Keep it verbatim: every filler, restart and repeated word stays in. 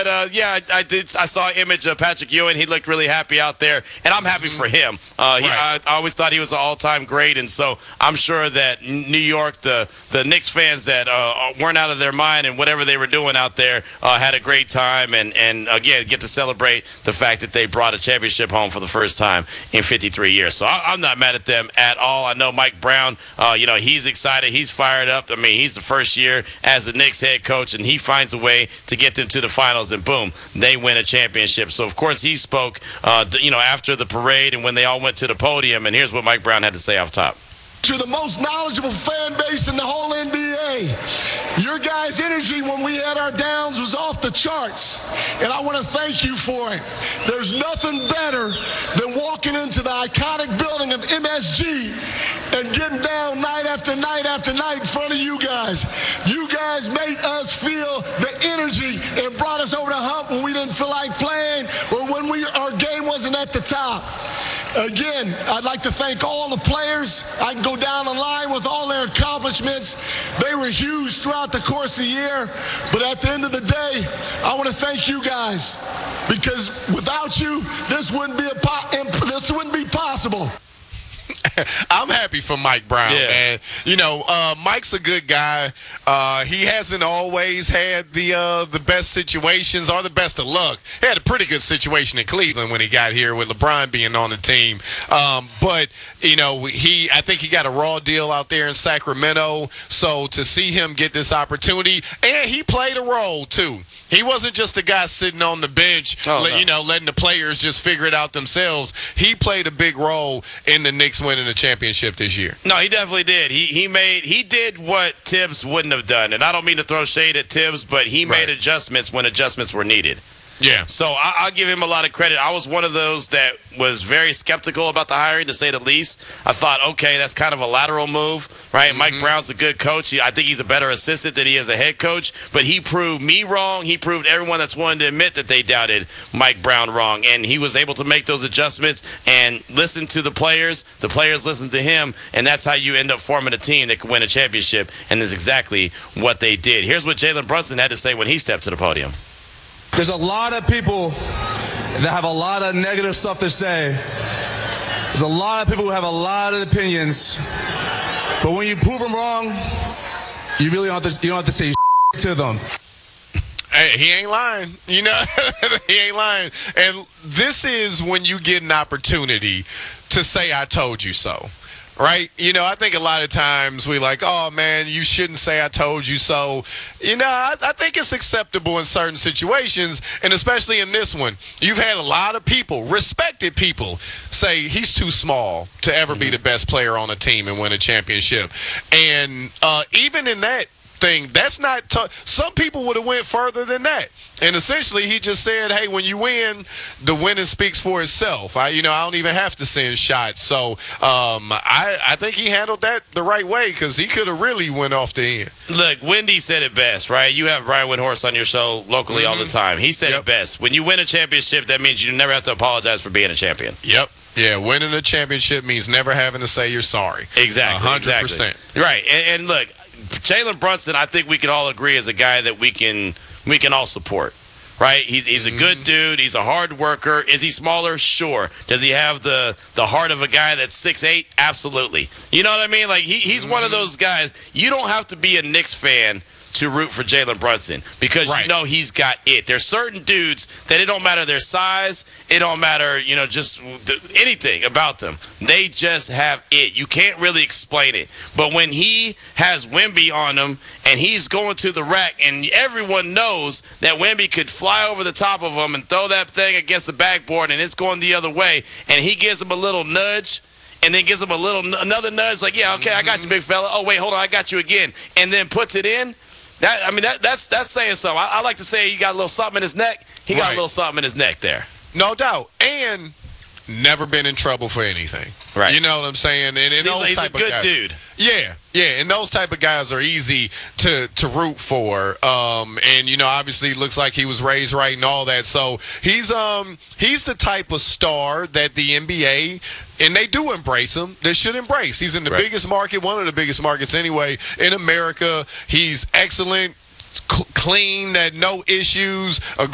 But, uh, yeah, I, I did. I saw an image of Patrick Ewing. He looked really happy out there, and I'm happy for him. Uh, he, Right. I, I always thought he was an all-time great, and so I'm sure that New York, the the Knicks fans that uh, weren't out of their mind and whatever they were doing out there, uh, had a great time, and and again get to celebrate the fact that they brought a championship home for the first time in fifty-three years. So I, I'm not mad at them at all. I know Mike Brown. Uh, you know, he's excited. He's fired up. I mean, he's the first year as the Knicks head coach, and he finds a way to get them to the finals, and boom, they win a championship. So, of course, he spoke, uh, you know, after the parade and when they all went to the podium, and here's what Mike Brown had to say off top. To the most knowledgeable fan base in the whole N B A. Your guys' energy when we had our downs was off the charts, and I want to thank you for it. There's nothing better than walking into the iconic building of M S G and getting down night after night after night in front of you guys. You guys made us feel the energy and brought us over the hump when we didn't feel like playing or when we our game wasn't at the top. Again, I'd like to thank all the players. I can go down the line with all their accomplishments. They were huge throughout the course of the year. But at the end of the day, I want to thank you guys because without you, this wouldn't be a po- this wouldn't be possible. I'm happy for Mike Brown, Yeah. man. You know, uh, Mike's a good guy. Uh, he hasn't always had the uh, the best situations or the best of luck. He had a pretty good situation in Cleveland when he got here with LeBron being on the team. Um, but, you know, he I think he got a raw deal out there in Sacramento. So to see him get this opportunity, and he played a role, too. He wasn't just a guy sitting on the bench, Oh, let, no. you know, letting the players just figure it out themselves. He played a big role in the Knicks winning the championship this year. No, he definitely did. He he made he did what Tibbs wouldn't have done, and I don't mean to throw shade at Tibbs, but he Right. made adjustments when adjustments were needed. Yeah. So I, I'll give him a lot of credit. I was one of those that was very skeptical about the hiring, to say the least. I thought, okay, that's kind of a lateral move, right? Mm-hmm. Mike Brown's a good coach. He, I think he's a better assistant than he is a head coach. But he proved me wrong. He proved everyone that's willing to admit that they doubted Mike Brown wrong. And he was able to make those adjustments and listen to the players. The players listened to him. And that's how you end up forming a team that can win a championship. And that's exactly what they did. Here's what Jalen Brunson had to say when he stepped to the podium. There's a lot of people that have a lot of negative stuff to say. There's a lot of people who have a lot of opinions. But when you prove them wrong, you really don't have to, you don't have to say to them. Hey, he ain't lying. You know, he ain't lying. And this is when you get an opportunity to say, I told you so. Right? You know, I think a lot of times we like, oh, man, you shouldn't say I told you so. You know, I, I think it's acceptable in certain situations, and especially in this one. You've had a lot of people, respected people, say he's too small to ever be the best player on a team and win a championship. And uh, even in that thing, that's not t- – some people would have went further than that. And essentially, he just said, hey, when you win, the winning speaks for itself. I, you know, I don't even have to send shots. So um, I, I think he handled that the right way because he could have really went off the end. Look, Wendy said it best, right? You have Brian Windhorst on your show locally all the time. He said Yep. it best. When you win a championship, that means you never have to apologize for being a champion. Yep. Yeah, winning a championship means never having to say you're sorry. Exactly. one hundred percent. Exactly. Right. And, and look, Jalen Brunson, I think we can all agree is a guy that we can we can all support. Right? He's he's a good dude. He's a hard worker. Is he smaller? Sure. Does he have the, the heart of a guy that's six eight? Absolutely. You know what I mean? Like he, he's one of those guys. You don't have to be a Knicks fan to root for Jalen Brunson because Right. you know he's got it. There's certain dudes that it don't matter their size, it don't matter, you know, just th- anything about them. They just have it. You can't really explain it. But when he has Wemby on him and he's going to the rack and everyone knows that Wemby could fly over the top of him and throw that thing against the backboard and it's going the other way and he gives him a little nudge and then gives him a little another nudge like, yeah, okay, I got you, big fella. Oh, wait, hold on, I got you again. And then puts it in. That I mean, that, that's that's saying something. I, I like to say he got a little something in his neck. He got Right. a little something in his neck there. No doubt. And never been in trouble for anything. Right. You know what I'm saying? And, and Seems those like he's a type of good guys- dude. Yeah, yeah, and those type of guys are easy to to root for. Um, and you know, obviously, it looks like he was raised right and all that. So he's um he's the type of star that the N B A, and they do embrace him. They should embrace. He's in the Right. biggest market, one of the biggest markets anyway in America. He's excellent, c- clean, that no issues. A